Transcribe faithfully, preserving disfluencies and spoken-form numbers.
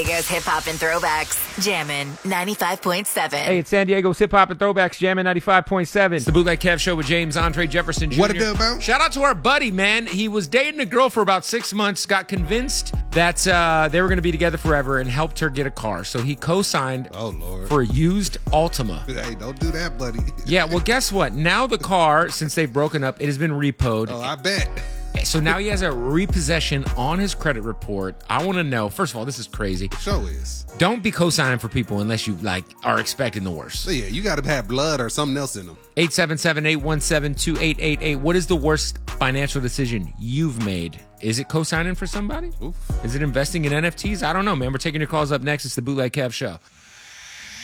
Diego's Hip Hop and Throwbacks. Jammin' ninety-five point seven. Hey, it's San Diego's Hip Hop and Throwbacks, Jammin' ninety-five point seven. It's the Bootleg Kev Show with James Andre Jefferson Junior What it do about? Shout out to our buddy, man. He was dating a girl for about six months, got convinced that uh, they were going to be together forever, and helped her get a car. So he co-signed Oh, Lord. for a used Altima. Hey, don't do that, buddy. Yeah, well, guess what? Now the car, since they've broken up, it has been repoed. Oh, I bet. So now he has a repossession on his credit report. I want to know, first of all, this is crazy. Show is. Don't be co-signing for people unless you like are expecting the worst. So, yeah, you got to have blood or something else in them. eight seven seven, eight one seven, two eight eight eight. What is the worst financial decision you've made? Is it co-signing for somebody? Oof. Is it investing in N F Ts? I don't know, man. We're taking your calls up next. It's the Bootleg Kev Show.